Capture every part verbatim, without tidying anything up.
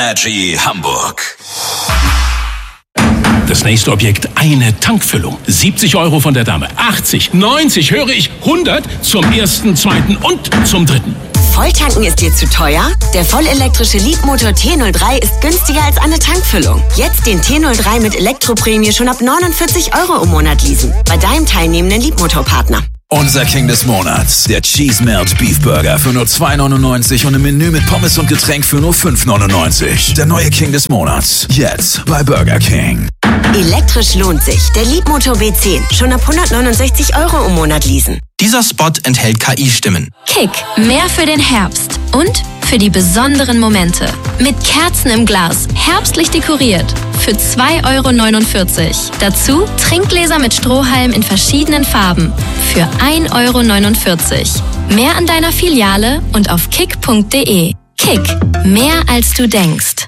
Energy Hamburg. Das nächste Objekt, eine Tankfüllung. siebzig Euro von der Dame, achtzig, neunzig, höre ich, hundert zum ersten, zweiten und zum dritten. Volltanken ist dir zu teuer? Der vollelektrische Leapmotor T null drei ist günstiger als eine Tankfüllung. Jetzt den T null drei mit Elektroprämie schon ab neunundvierzig Euro im Monat leasen. Bei deinem teilnehmenden Leapmotor-Partner. Unser King des Monats, der Cheese Melt Beef Burger für nur zwei neunundneunzig und im Menü mit Pommes und Getränk für nur fünf neunundneunzig. Der neue King des Monats, jetzt bei Burger King. Elektrisch lohnt sich. Der Leapmotor B zehn, schon ab hundertneunundsechzig Euro im Monat leasen. Dieser Spot enthält K I-Stimmen. Kick, mehr für den Herbst und für die besonderen Momente. Mit Kerzen im Glas, herbstlich dekoriert. Für zwei Euro neunundvierzig. Dazu Trinkgläser mit Strohhalm in verschiedenen Farben. Für ein Euro neunundvierzig. Mehr an deiner Filiale und auf kick punkt de. Kick, mehr als du denkst.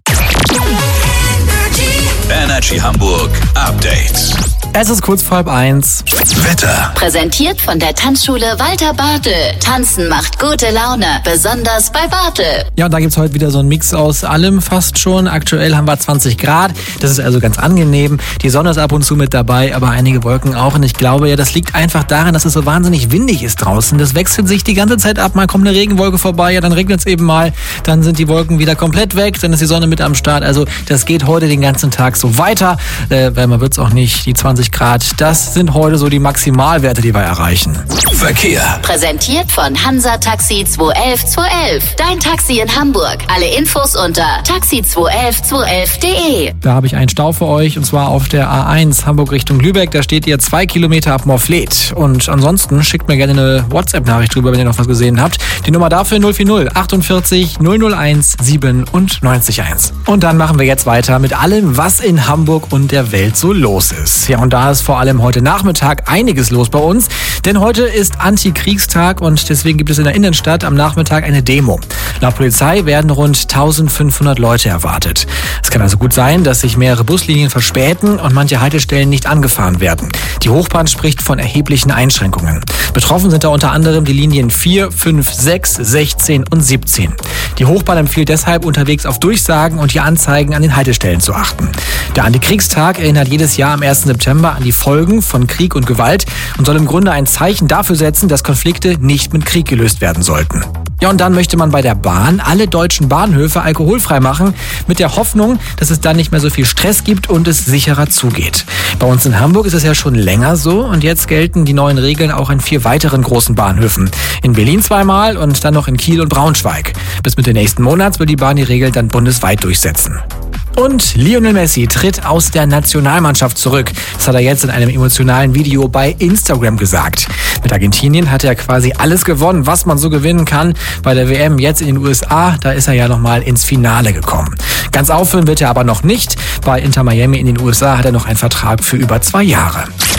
Energy Hamburg Update. Es ist kurz vor halb eins. Wetter. Präsentiert von der Tanzschule Walter Bartel. Tanzen macht gute Laune, besonders bei Bartel. Ja, und da gibt's heute wieder so einen Mix aus allem fast schon. Aktuell haben wir zwanzig Grad. Das ist also ganz angenehm. Die Sonne ist ab und zu mit dabei, aber einige Wolken auch. Und ich glaube ja, das liegt einfach daran, dass es so wahnsinnig windig ist draußen. Das wechselt sich die ganze Zeit ab. Mal kommt eine Regenwolke vorbei, ja, dann regnet es eben mal. Dann sind die Wolken wieder komplett weg. Dann ist die Sonne mit am Start. Also das geht heute den ganzen Tag so weiter. Äh, weil man wird's auch nicht, die zwanzig Grad, das sind heute so die Maximalwerte, die wir erreichen. Verkehr. Präsentiert von Hansa Taxi zwei elf zwei elf. Dein Taxi in Hamburg. Alle Infos unter taxi zwei elf zwei elf punkt de. Da habe ich einen Stau für euch und zwar auf der A eins Hamburg Richtung Lübeck. Da steht ihr zwei Kilometer ab Morfleet. Und ansonsten schickt mir gerne eine WhatsApp-Nachricht drüber, wenn ihr noch was gesehen habt. Die Nummer dafür null vier null achtundvierzig null null eins siebenundneunzig eins. Und dann machen wir jetzt weiter mit allem, was in Hamburg und der Welt so los ist. Ja, und da ist vor allem heute Nachmittag einiges los bei uns, denn heute ist Antikriegstag und deswegen gibt es in der Innenstadt am Nachmittag eine Demo. Laut Polizei werden rund eintausendfünfhundert Leute erwartet. Es kann also gut sein, dass sich mehrere Buslinien verspäten und manche Haltestellen nicht angefahren werden. Die Hochbahn spricht von erheblichen Einschränkungen. Betroffen sind da unter anderem die Linien vier, fünf, sechs, sechzehn und siebzehn. Die Hochbahn empfiehlt deshalb, unterwegs auf Durchsagen und die Anzeigen an den Haltestellen zu achten. Der Antikriegstag erinnert jedes Jahr am ersten September an die Folgen von Krieg und Gewalt und soll im Grunde ein Zeichen dafür setzen, dass Konflikte nicht mit Krieg gelöst werden sollten. Ja, und dann möchte man bei der Bahn alle deutschen Bahnhöfe alkoholfrei machen, mit der Hoffnung, dass es dann nicht mehr so viel Stress gibt und es sicherer zugeht. Bei uns in Hamburg ist es ja schon länger so und jetzt gelten die neuen Regeln auch in vier weiteren großen Bahnhöfen. In Berlin zweimal und dann noch in Kiel und Braunschweig. Bis Mitte nächsten Monats will die Bahn die Regeln dann bundesweit durchsetzen. Und Lionel Messi tritt aus der Nationalmannschaft zurück. Das hat er jetzt in einem emotionalen Video bei Instagram gesagt. Mit Argentinien hat er quasi alles gewonnen, was man so gewinnen kann. Bei der W M jetzt in den U S A, da ist er ja nochmal ins Finale gekommen. Ganz aufhören wird er aber noch nicht. Bei Inter Miami in den U S A hat er noch einen Vertrag für über zwei Jahre.